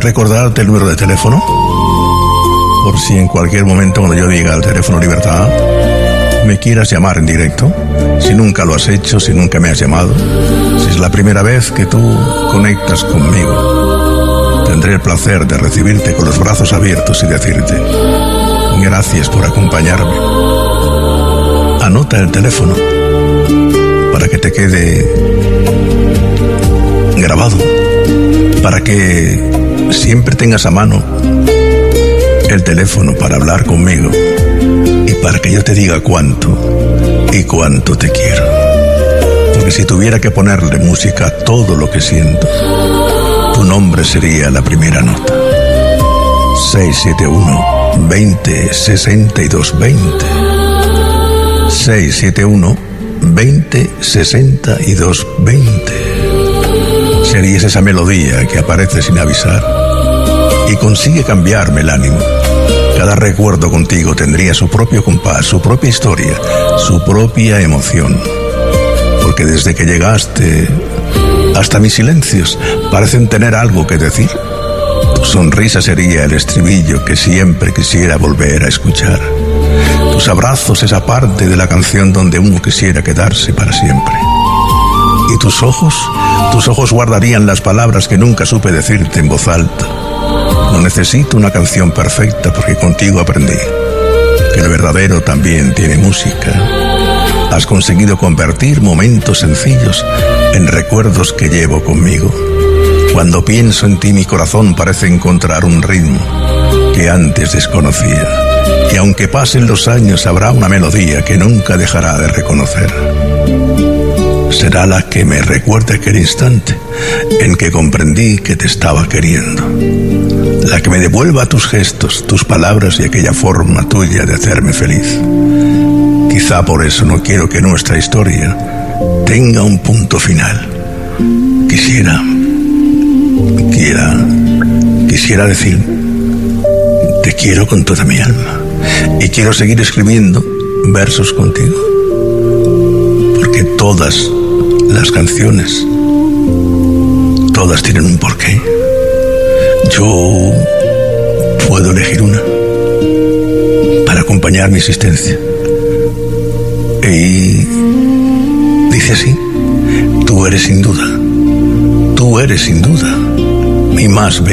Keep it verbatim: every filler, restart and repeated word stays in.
recordarte el número de teléfono, por si en cualquier momento cuando yo diga el teléfono Libertad me quieras llamar en directo, si nunca lo has hecho, si nunca me has llamado, si es la primera vez que tú conectas conmigo. Tendré el placer de recibirte con los brazos abiertos y decirte gracias por acompañarme. Anota el teléfono para que te quede grabado, para que siempre tengas a mano el teléfono para hablar conmigo y para que yo te diga cuánto y cuánto te quiero. Porque si tuviera que ponerle música a todo lo que siento, tu nombre sería la primera nota. seis siete uno, veinte, sesenta y dos, veinte. seis siete uno, veinte, sesenta y dos, veinte. Serías esa melodía que aparece sin avisar y consigue cambiarme el ánimo. Cada recuerdo contigo tendría su propio compás, su propia historia, su propia emoción. Porque desde que llegaste, hasta mis silencios parecen tener algo que decir. Tu sonrisa sería el estribillo que siempre quisiera volver a escuchar. Tus abrazos, esa parte de la canción donde uno quisiera quedarse para siempre. Y tus ojos, tus ojos guardarían las palabras que nunca supe decirte en voz alta. No necesito una canción perfecta porque contigo aprendí que lo verdadero también tiene música. Has conseguido convertir momentos sencillos en recuerdos que llevo conmigo. Cuando pienso en ti, mi corazón parece encontrar un ritmo que antes desconocía. Y aunque pasen los años, habrá una melodía que nunca dejará de reconocer. Será la que me recuerde aquel instante en que comprendí que te estaba queriendo. La que me devuelva tus gestos, tus palabras y aquella forma tuya de hacerme feliz. Quizá por eso no quiero que nuestra historia tenga un punto final. Quisiera, quiera, quisiera decir, te quiero con toda mi alma y quiero seguir escribiendo versos contigo. Porque todas las canciones, todas tienen un porqué. Yo puedo elegir una para acompañar mi existencia. Y dice así: tú eres sin duda, tú eres sin duda mi más bella.